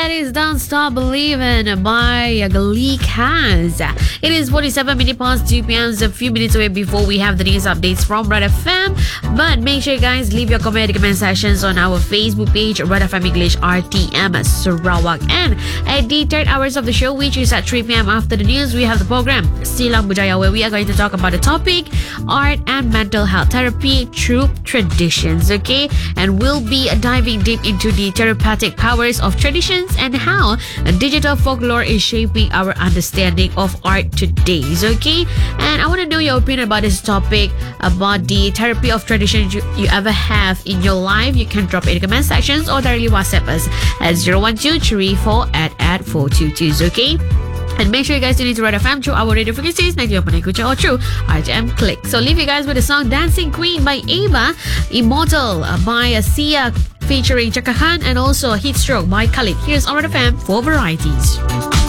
that is Don't Stop Believing by Glee Kaz. It is 47 minutes past 2 p.m. So a few minutes away before we have the news updates from Red FM. But make sure you guys leave your comment sections on our Facebook page, Red FM English RTM Sarawak. And at the third hours of the show, which is at 3 p.m. after the news, we have the program Silang Budaya, where we are going to talk about the topic art and mental health therapy through traditions. Okay, and we'll be diving deep into the therapeutic powers of traditions and how digital folklore is shaping our understanding of art today. Okay, and I want to know your opinion about this topic, about the therapy of traditions you ever have in your life. You can drop it in the comment sections or directly WhatsApp us at 01234 at 422. Okay. And make sure you guys tune into Red FM through our radio frequencies, 91.9 or through RTM Click. So leave you guys with the song Dancing Queen by Ava, Immortal by Sia featuring Chaka Khan, and also Heat Stroke by Khalid. Here's on Red FM for varieties.